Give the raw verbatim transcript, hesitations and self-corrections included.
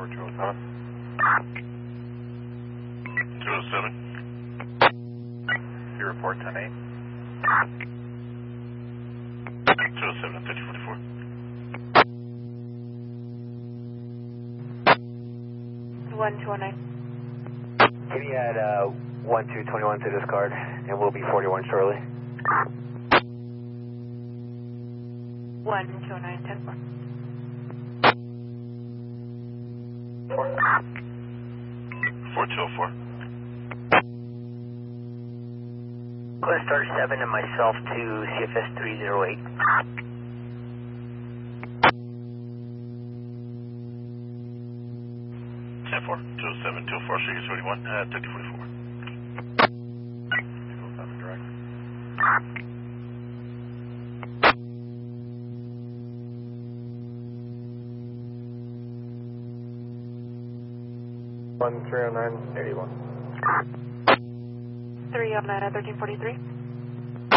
two oh seven. two oh seven. Your report ten eight. two oh seven, fifty forty-four. one two oh nine. Give me at uh, one two twenty-one to this card, and we'll be forty-one shortly. one two oh nine, ten four. Four. four two oh four. Quest Star seven and myself to C F S three oh eight. ten four. two oh seven, two oh four, Street forty-one, uh, fifty forty-four. two oh seven direct. one three oh nine eighty-one. three oh nine, thirteen forty-three.